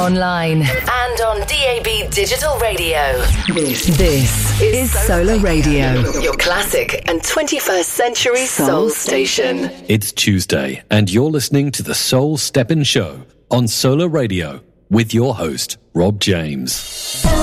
online and on DAB Digital Radio. This is Solar Radio, your classic and 21st century soul station. It's Tuesday, and you're listening to the Soul Steppin' Show on Solar Radio with your host, Rob James.